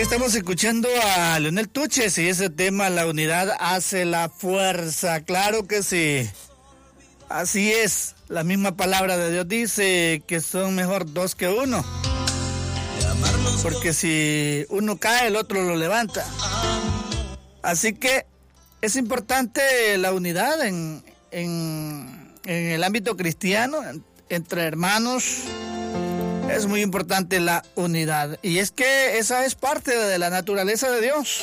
Estamos escuchando a Leonel Tuches y ese tema, la unidad hace la fuerza. Claro que sí. Así es. La misma palabra de Dios dice que son mejor dos que uno. Porque si uno cae, el otro lo levanta. Así que es importante la unidad en el ámbito cristiano, entre hermanos. Es muy importante la unidad. Y es que esa es parte de la naturaleza de Dios.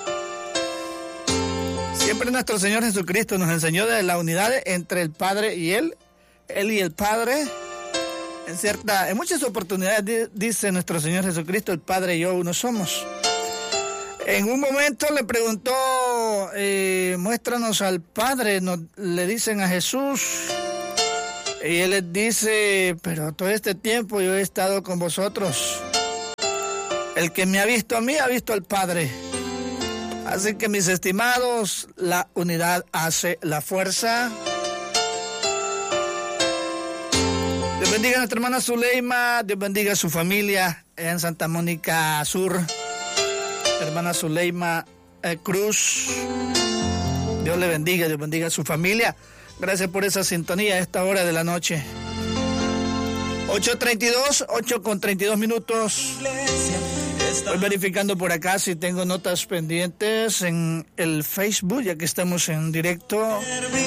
Siempre nuestro Señor Jesucristo nos enseñó de la unidad entre el Padre y Él y el Padre. En muchas oportunidades dice nuestro Señor Jesucristo, el Padre y yo uno somos. En un momento le preguntó, muéstranos al Padre, le dicen a Jesús. Y Él les dice, pero todo este tiempo yo he estado con vosotros. El que me ha visto a mí, ha visto al Padre. Así que, mis estimados, la unidad hace la fuerza. Dios bendiga a nuestra hermana Zuleima, Dios bendiga a su familia allá en Santa Mónica Sur. Hermana Zuleima Cruz, Dios le bendiga, Dios bendiga a su familia. Gracias por esa sintonía a esta hora de la noche. 8:32 minutos. Voy verificando por acá si tengo notas pendientes en el Facebook, ya que estamos en directo.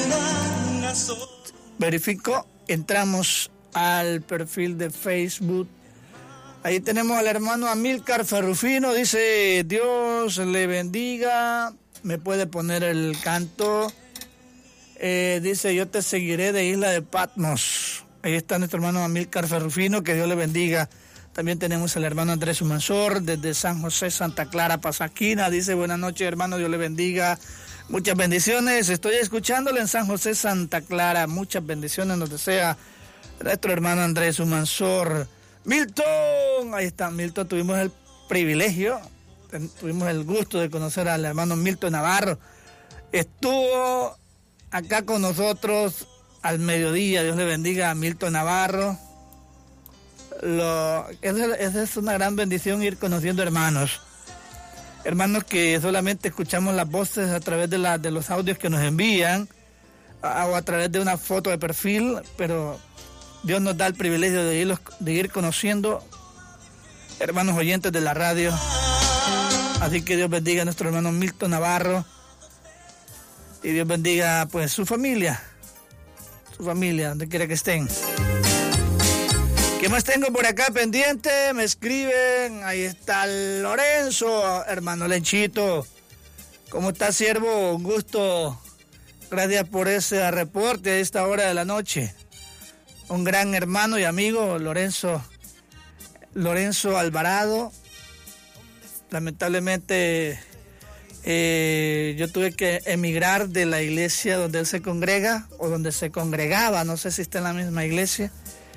Verifico, entramos al perfil de Facebook. Ahí tenemos al hermano Amílcar Ferrufino, dice, Dios le bendiga. Me puede poner el canto. Dice, yo te seguiré de Isla de Patmos. Ahí está nuestro hermano Amílcar Ferrufino, que Dios le bendiga. También tenemos al hermano Andrés Humansor, desde San José, Santa Clara, Pasaquina. Dice, buenas noches, hermano, Dios le bendiga. Muchas bendiciones. Estoy escuchándole en San José, Santa Clara. Muchas bendiciones nos desea nuestro hermano Andrés Humansor. Milton, ahí está Milton. Tuvimos el privilegio, tuvimos el gusto de conocer al hermano Milton Navarro. Estuvo acá con nosotros al mediodía. Dios le bendiga a Milton Navarro. Es una gran bendición ir conociendo hermanos que solamente escuchamos las voces a través de los audios que nos envían o a través de una foto de perfil, pero Dios nos da el privilegio de ir conociendo hermanos oyentes de la radio. Así que Dios bendiga a nuestro hermano Milton Navarro. Y Dios bendiga pues su familia, donde quiera que estén. ¿Qué más tengo por acá pendiente? Me escriben, ahí está Lorenzo, hermano Lenchito. ¿Cómo está, siervo? Un gusto. Gracias por ese reporte a esta hora de la noche. Un gran hermano y amigo, Lorenzo Alvarado. Lamentablemente yo tuve que emigrar de la iglesia donde él se congrega, o donde se congregaba, no sé si está en la misma iglesia.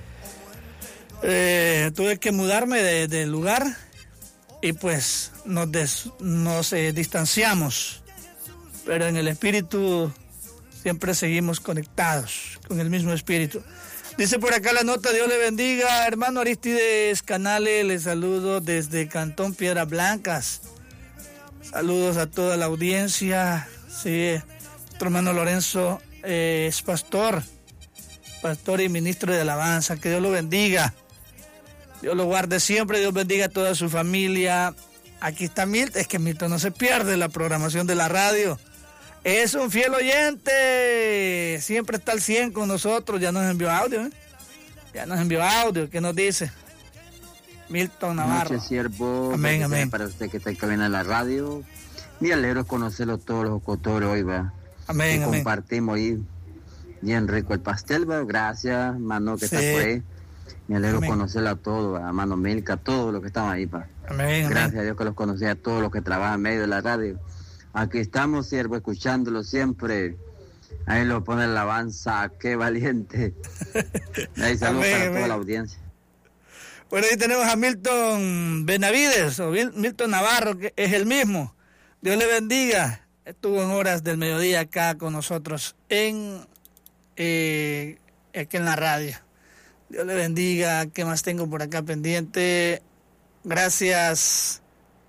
Tuve que mudarme de lugar y pues nos distanciamos, pero en el espíritu siempre seguimos conectados con el mismo espíritu. Dice por acá la nota, Dios le bendiga, hermano Aristides Canales, le saludo desde Cantón Piedras Blancas. Saludos a toda la audiencia. Sí, nuestro hermano Lorenzo es pastor y ministro de alabanza. Que Dios lo bendiga. Dios lo guarde siempre. Dios bendiga a toda su familia. Aquí está Milton. Es que Milton no se pierde la programación de la radio. Es un fiel oyente. Siempre está al 100 con nosotros. Ya nos envió audio. ¿Qué nos dice? Milton Navarro. Buenas noches, siervo. Amén, amén. Para usted que está en cabina de la radio. Me alegro conocerlo todos los locutores hoy, va. Amén, amén. Compartimos ahí bien rico el pastel, va. Gracias, mano, que Sí. está por ahí. Me alegro Amén. conocerlo a todos, a mano Milka, a todos los que estaban ahí, va. Amén, Gracias amén. a Dios que los conocí, a todos los que trabajan en medio de la radio. Aquí estamos, siervo, escuchándolo siempre. Ahí lo pone la alabanza, qué valiente. Ahí saludos Amén, para amén. toda la audiencia. Bueno, ahí tenemos a Milton Benavides, o Milton Navarro, que es el mismo. Dios le bendiga. Estuvo en horas del mediodía acá con nosotros aquí en la radio. Dios le bendiga. ¿Qué más tengo por acá pendiente? Gracias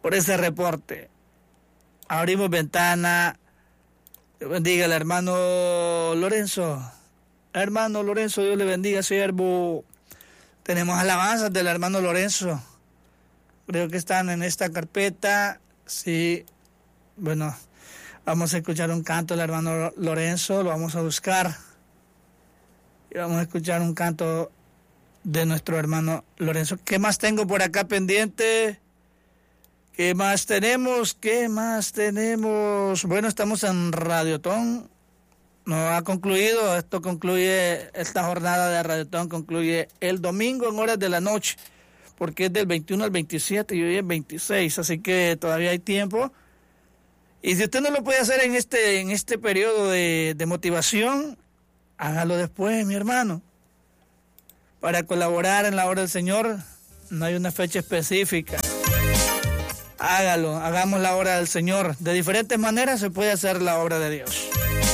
por ese reporte. Abrimos ventana. Dios bendiga al hermano Lorenzo. Hermano Lorenzo, Dios le bendiga, siervo. Tenemos alabanzas del hermano Lorenzo. Creo que están en esta carpeta. Sí. Bueno, vamos a escuchar un canto del hermano Lorenzo. Lo vamos a buscar. Y vamos a escuchar un canto de nuestro hermano Lorenzo. ¿Qué más tengo por acá pendiente? ¿Qué más tenemos? Bueno, estamos en Radiotón. No ha concluido. Esta jornada de Radiotón concluye el domingo en horas de la noche, porque es del 21 al 27 y hoy es 26, así que todavía hay tiempo. Y si usted no lo puede hacer en este periodo de motivación, hágalo después, mi hermano. Para colaborar en la obra del Señor, no hay una fecha específica. Hágalo, hagamos la obra del Señor. De diferentes maneras se puede hacer la obra de Dios.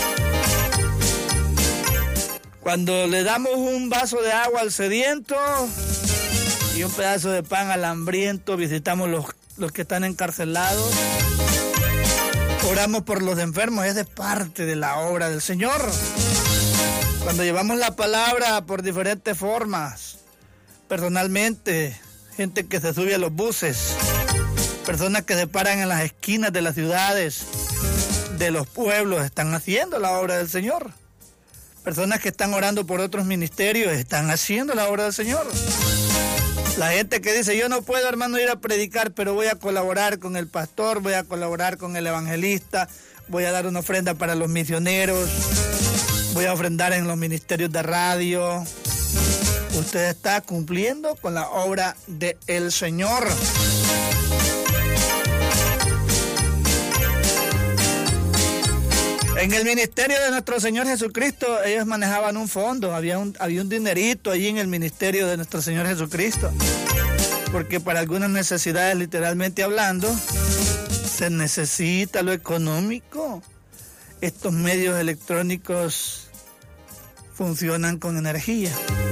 Cuando le damos un vaso de agua al sediento y un pedazo de pan al hambriento, visitamos los que están encarcelados, oramos por los enfermos, es de parte de la obra del Señor. Cuando llevamos la palabra por diferentes formas, personalmente, gente que se sube a los buses, personas que se paran en las esquinas de las ciudades, de los pueblos, están haciendo la obra del Señor. Personas que están orando por otros ministerios, están haciendo la obra del Señor. La gente que dice, yo no puedo, hermano, ir a predicar, pero voy a colaborar con el pastor, voy a colaborar con el evangelista, voy a dar una ofrenda para los misioneros, voy a ofrendar en los ministerios de radio. Usted está cumpliendo con la obra del Señor. En el ministerio de nuestro Señor Jesucristo, ellos manejaban un fondo, había un dinerito allí en el ministerio de nuestro Señor Jesucristo, porque para algunas necesidades, literalmente hablando, se necesita lo económico. Estos medios electrónicos funcionan con energía.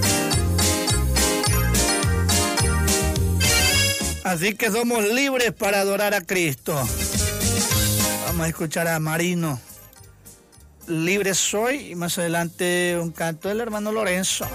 Así que somos libres para adorar a Cristo. Vamos a escuchar a Marino. Libre soy, y más adelante un canto del hermano Lorenzo.